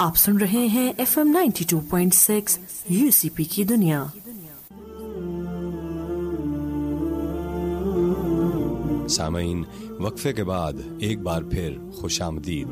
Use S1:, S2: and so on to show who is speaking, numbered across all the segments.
S1: آپ سن رہے ہیں FM 92.6 UCP کی دنیا۔
S2: سامعین، وقفے کے بعد ایک بار پھر خوش آمدید۔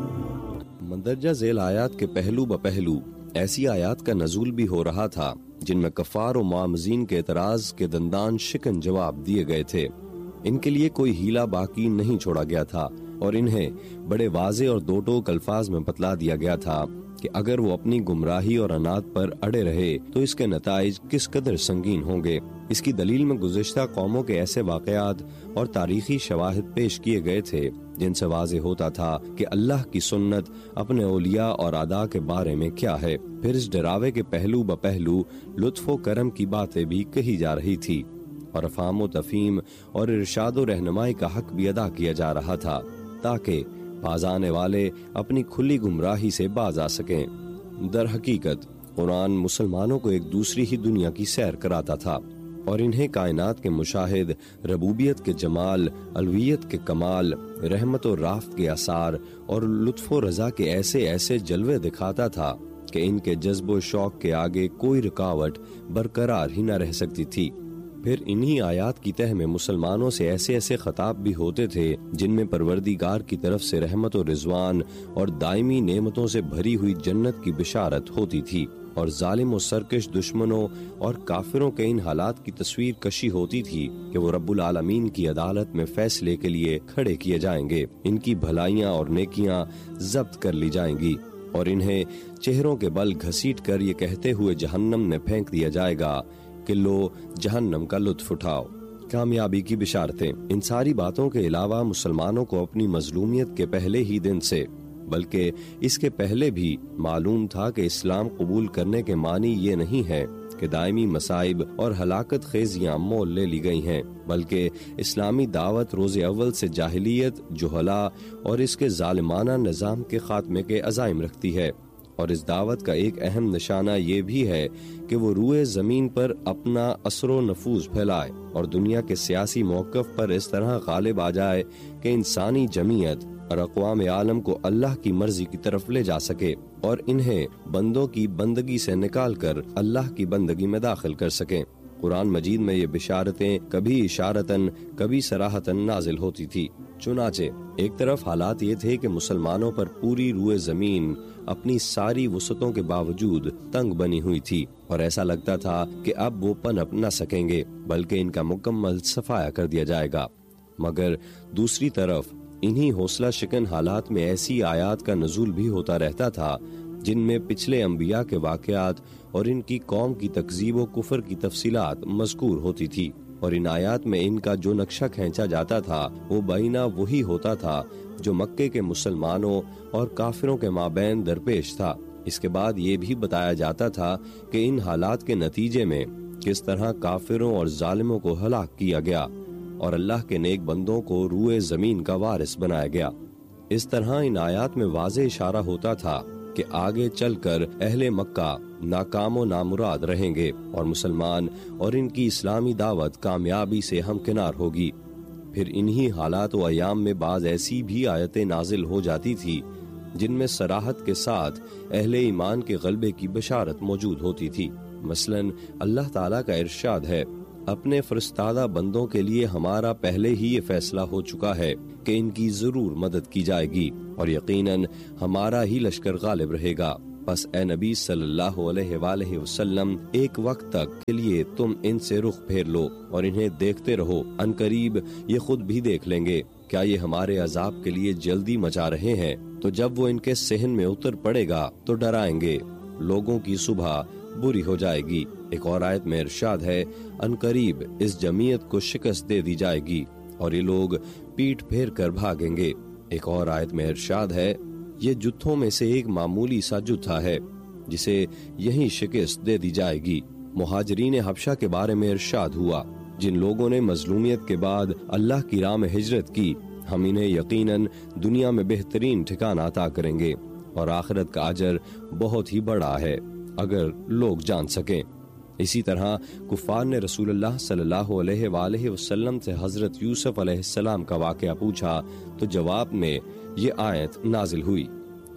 S2: مندرجہ ذیل آیات کے پہلو بپہلو ایسی آیات کا نزول بھی ہو رہا تھا جن میں کفار و معمزین کے اعتراض کے دندان شکن جواب دیے گئے تھے۔ ان کے لیے کوئی ہیلا باقی نہیں چھوڑا گیا تھا اور انہیں بڑے واضح اور دو ٹوک الفاظ میں بتلا دیا گیا تھا کہ اگر وہ اپنی گمراہی اور عناد پر اڑے رہے تو اس کے نتائج کس قدر سنگین ہوں گے۔ اس کی دلیل میں گزشتہ قوموں کے ایسے واقعات اور تاریخی شواہد پیش کیے گئے تھے جن سے واضح ہوتا تھا کہ اللہ کی سنت اپنے اولیاء اور اعداء کے بارے میں کیا ہے۔ پھر اس ڈراوے کے پہلو بپہلو لطف و کرم کی باتیں بھی کہی جا رہی تھی اور افہام و تفہیم اور ارشاد و رہنمائی کا حق بھی ادا کیا جا رہا تھا تاکہ باز آنے والے اپنی کھلی گمراہی سے باز آ سکیں۔ در حقیقت قرآن مسلمانوں کو ایک دوسری ہی دنیا کی سیر کراتا تھا اور انہیں کائنات کے مشاہد، ربوبیت کے جمال، الوہیت کے کمال، رحمت و رافت کے آثار اور لطف و رضا کے ایسے ایسے جلوے دکھاتا تھا کہ ان کے جذب و شوق کے آگے کوئی رکاوٹ برقرار ہی نہ رہ سکتی تھی۔ پھر انہی آیات کی تہ میں مسلمانوں سے ایسے ایسے خطاب بھی ہوتے تھے جن میں پروردگار کی طرف سے رحمت و رضوان اور دائمی نعمتوں سے بھری ہوئی جنت کی بشارت ہوتی تھی اور ظالم و سرکش دشمنوں اور کافروں کے ان حالات کی تصویر کشی ہوتی تھی کہ وہ رب العالمین کی عدالت میں فیصلے کے لیے کھڑے کیے جائیں گے، ان کی بھلائیاں اور نیکیاں ضبط کر لی جائیں گی اور انہیں چہروں کے بل گھسیٹ کر یہ کہتے ہوئے جہنم میں پھینک دیا جائے گا کہ لو جہنم کا لطف اٹھاؤ۔ کامیابی کی بشارتیں۔ ان ساری باتوں کے علاوہ مسلمانوں کو اپنی مظلومیت کے پہلے ہی دن سے بلکہ اس کے پہلے بھی معلوم تھا کہ اسلام قبول کرنے کے معنی یہ نہیں ہے کہ دائمی مصائب اور ہلاکت خیزیاں مول لے لی گئی ہیں، بلکہ اسلامی دعوت روز اول سے جاہلیت، جہلا اور اس کے ظالمانہ نظام کے خاتمے کے عزائم رکھتی ہے، اور اس دعوت کا ایک اہم نشانہ یہ بھی ہے کہ وہ روئے زمین پر اپنا اثر و نفوذ پھیلائے اور دنیا کے سیاسی موقف پر اس طرح غالب آ جائے کہ انسانی جمعیت اور اقوام عالم کو اللہ کی مرضی کی طرف لے جا سکے اور انہیں بندوں کی بندگی سے نکال کر اللہ کی بندگی میں داخل کر سکیں۔ قرآن مجید میں یہ بشارتیں کبھی اشارتاً کبھی صراحتاً نازل ہوتی تھی۔ چنانچہ ایک طرف حالات یہ تھے کہ مسلمانوں پر پوری روئے زمین اپنی ساری وسعتوں کے باوجود تنگ بنی ہوئی تھی اور ایسا لگتا تھا کہ اب وہ پنپ نہ سکیں گے بلکہ ان کا مکمل صفایا کر دیا جائے گا، مگر دوسری طرف انہی حوصلہ شکن حالات میں ایسی آیات کا نزول بھی ہوتا رہتا تھا جن میں پچھلے انبیاء کے واقعات اور ان کی قوم کی تکذیب و کفر کی تفصیلات مذکور ہوتی تھی، اور ان آیات میں ان کا جو نقشہ کھینچا جاتا تھا وہ بینہ وہی ہوتا تھا جو مکے کے مسلمانوں اور کافروں کے مابین درپیش تھا۔ اس کے بعد یہ بھی بتایا جاتا تھا کہ ان حالات کے نتیجے میں کس طرح کافروں اور ظالموں کو ہلاک کیا گیا اور اللہ کے نیک بندوں کو روئے زمین کا وارث بنایا گیا۔ اس طرح ان آیات میں واضح اشارہ ہوتا تھا کہ آگے چل کر اہل مکہ ناکام و نامراد رہیں گے اور مسلمان اور ان کی اسلامی دعوت کامیابی سے ہمکنار ہوگی۔ پھر انہی حالات و ایام میں بعض ایسی بھی آیتیں نازل ہو جاتی تھی جن میں صراحت کے ساتھ اہل ایمان کے غلبے کی بشارت موجود ہوتی تھی۔ مثلاً اللہ تعالیٰ کا ارشاد ہے، اپنے فرستادہ بندوں کے لیے ہمارا پہلے ہی یہ فیصلہ ہو چکا ہے کہ ان کی ضرور مدد کی جائے گی اور یقیناً ہمارا ہی لشکر غالب رہے گا۔ بس اے نبی صلی اللہ علیہ وآلہ وسلم، ایک وقت تک کے لیے تم ان سے رخ پھیر لو اور انہیں دیکھتے رہو، ان قریب یہ خود بھی دیکھ لیں گے۔ کیا یہ ہمارے عذاب کے لیے جلدی مچا رہے ہیں؟ تو جب وہ ان کے صحن میں اتر پڑے گا تو ڈرائیں گے، لوگوں کی صبح بری ہو جائے گی۔ ایک اور آیت میں ارشاد ہے، ان قریب اس جمعیت کو شکست دے دی جائے گی اور یہ لوگ پیٹ پھیر کر بھاگیں گے۔ ایک اور آیت میں ارشاد ہے، یہ جتھوں میں سے ایک معمولی سا جتھا ہے جسے یہیں شکست دے دی جائے گی۔ مہاجرین حبشہ کے بارے میں ارشاد ہوا، جن لوگوں نے مظلومیت کے بعد اللہ کی راہ میں ہجرت کی، ہم انہیں یقیناً دنیا میں بہترین ٹھکانہ عطا کریں گے اور آخرت کا اجر بہت ہی بڑا ہے اگر لوگ جان سکیں۔ اسی طرح کفار نے رسول اللہ صلی اللہ علیہ وآلہ وسلم سے حضرت یوسف علیہ السلام کا واقعہ پوچھا تو جواب میں یہ آیت نازل ہوئی،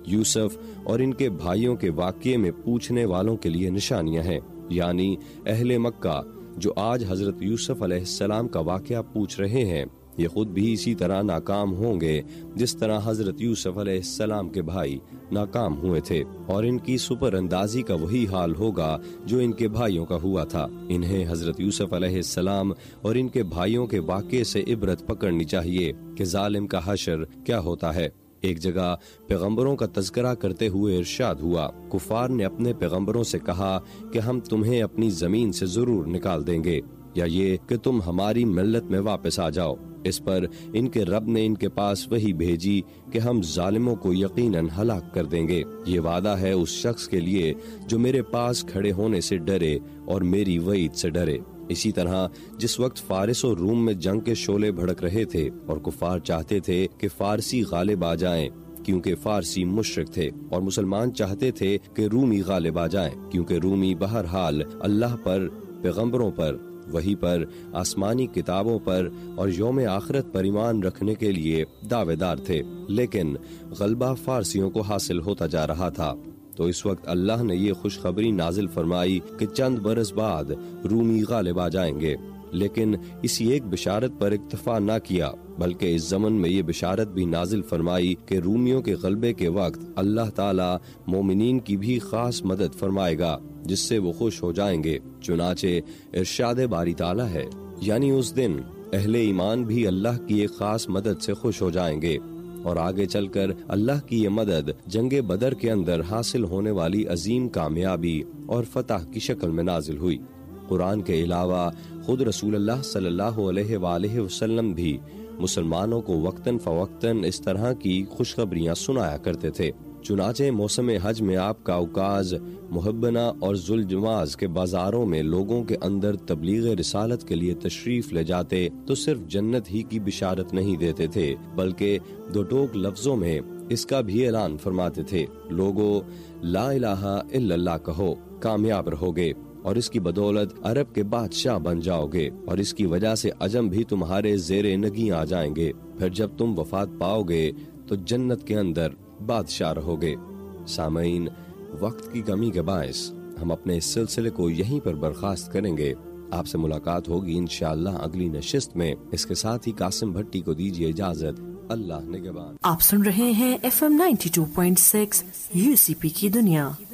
S2: یوسف اور ان کے بھائیوں کے واقعے میں پوچھنے والوں کے لیے نشانیاں ہیں، یعنی اہل مکہ جو آج حضرت یوسف علیہ السلام کا واقعہ پوچھ رہے ہیں، یہ خود بھی اسی طرح ناکام ہوں گے جس طرح حضرت یوسف علیہ السلام کے بھائی ناکام ہوئے تھے، اور ان کی سپر اندازی کا وہی حال ہوگا جو ان کے بھائیوں کا ہوا تھا۔ انہیں حضرت یوسف علیہ السلام اور ان کے بھائیوں کے واقعے سے عبرت پکڑنی چاہیے کہ ظالم کا حشر کیا ہوتا ہے۔ ایک جگہ پیغمبروں کا تذکرہ کرتے ہوئے ارشاد ہوا، کفار نے اپنے پیغمبروں سے کہا کہ ہم تمہیں اپنی زمین سے ضرور نکال دیں گے، یا یہ کہ تم ہماری ملت میں واپس آ جاؤ۔ اس پر ان کے رب نے ان کے پاس وحی بھیجی کہ ہم ظالموں کو یقیناً ہلاک کر دیں گے۔ یہ وعدہ ہے اس شخص کے لیے جو میرے پاس کھڑے ہونے سے ڈرے اور میری وعید سے ڈرے۔ اسی طرح جس وقت فارس اور روم میں جنگ کے شعلے بھڑک رہے تھے اور کفار چاہتے تھے کہ فارسی غالب آ جائیں کیونکہ فارسی مشرک تھے، اور مسلمان چاہتے تھے کہ رومی غالب آ جائیں کیونکہ رومی بہرحال اللہ پر، پیغمبروں پر، وحی پر، آسمانی کتابوں پر اور یوم آخرت پر ایمان رکھنے کے لیے دعوے دار تھے، لیکن غلبہ فارسیوں کو حاصل ہوتا جا رہا تھا۔ تو اس وقت اللہ نے یہ خوشخبری نازل فرمائی کہ چند برس بعد رومی غالب آ جائیں گے، لیکن اسی ایک بشارت پر اکتفا نہ کیا بلکہ اس زمن میں یہ بشارت بھی نازل فرمائی کہ رومیوں کے غلبے کے وقت اللہ تعالی مومنین کی بھی خاص مدد فرمائے گا جس سے وہ خوش ہو جائیں گے۔ چنانچہ ارشاد باری تعالی ہے، یعنی اس دن اہل ایمان بھی اللہ کی ایک خاص مدد سے خوش ہو جائیں گے، اور آگے چل کر اللہ کی یہ مدد جنگ بدر کے اندر حاصل ہونے والی عظیم کامیابی اور فتح کی شکل میں نازل ہوئی۔ قرآن کے علاوہ خود رسول اللہ صلی اللہ علیہ وآلہ وسلم بھی مسلمانوں کو وقتاً فوقتاً اس طرح کی خوشخبریاں سنایا کرتے تھے۔ چنانچہ موسم حج میں آپ کا اوکاز، محبنہ اور ذوالجواز کے بازاروں میں لوگوں کے اندر تبلیغ رسالت کے لیے تشریف لے جاتے تو صرف جنت ہی کی بشارت نہیں دیتے تھے بلکہ دو ٹوک لفظوں میں اس کا بھی اعلان فرماتے تھے، لوگو لا الہ الا اللہ کہو، کامیاب رہو گے اور اس کی بدولت عرب کے بادشاہ بن جاؤ گے، اور اس کی وجہ سے عجم بھی تمہارے زیر نگیں آ جائیں گے، پھر جب تم وفات پاؤ گے تو جنت کے اندر بادشاہ رہو گے۔ سامعین، وقت کی کمی کے باعث ہم اپنے اس سلسلے کو یہیں پر برخاست کریں گے۔ آپ سے ملاقات ہوگی انشاءاللہ اگلی نشست میں۔ اس کے ساتھ ہی قاسم بھٹی کو دیجیے اجازت۔ اللہ نگہبان۔
S1: آپ سن رہے ہیں FM 92.6 UCP کی دنیا۔